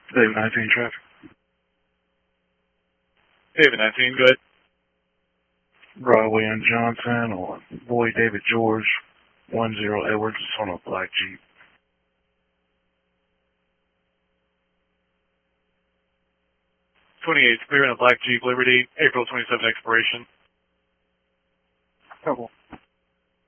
David 19 traffic. David 19, go ahead. Broadway and Johnson on Boy David George, 10 Edwards on a black Jeep. 28, clear in a black Jeep Liberty, April 27 expiration. Couple.